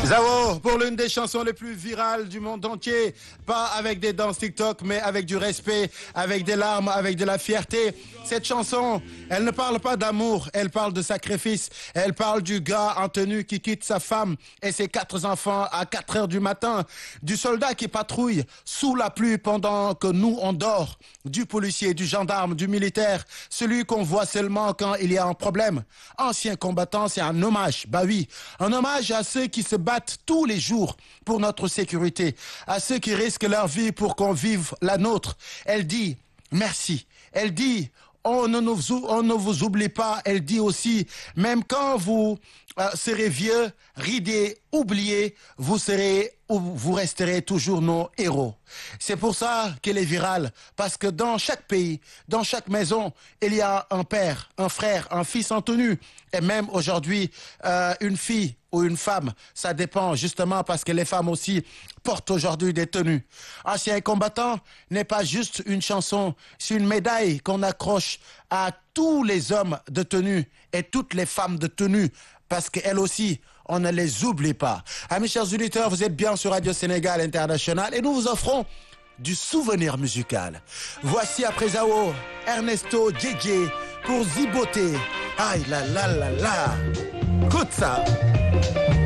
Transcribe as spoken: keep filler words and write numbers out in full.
Zao, pour l'une des chansons les plus virales du monde entier, pas avec des danses TikTok, mais avec du respect, avec des larmes, avec de la fierté. Cette chanson, elle ne parle pas d'amour, elle parle de sacrifice. Elle parle du gars en tenue qui quitte sa femme et ses quatre enfants à quatre heures du matin, du soldat qui patrouille sous la pluie pendant que nous on dort, du policier, du gendarme, du militaire, celui qu'on voit seulement quand il y a un problème. Ancien combattant, c'est un hommage, bah oui, un hommage à ceux qui se battent tous les jours pour notre sécurité, à ceux qui risquent leur vie pour qu'on vive la nôtre. Elle dit merci, elle dit on ne, nous, on ne vous oublie pas, elle dit aussi, même quand vous euh, serez vieux, ridés, oubliés, vous serez ou vous resterez toujours nos héros. C'est pour ça qu'elle est virale, parce que dans chaque pays, dans chaque maison, il y a un père, un frère, un fils en tenue, et même aujourd'hui, euh, une fille ou une femme, ça dépend justement parce que les femmes aussi portent aujourd'hui des tenues. Ancien combattant n'est pas juste une chanson, c'est une médaille qu'on accroche à tous les hommes de tenue et toutes les femmes de tenue, parce qu'elles aussi, on ne les oublie pas. Amis chers auditeurs, vous êtes bien sur Radio Sénégal International et nous vous offrons du souvenir musical. Voici après Zao, Ernesto J J pour Ziboté. Aïe la la la la. Écoute ça.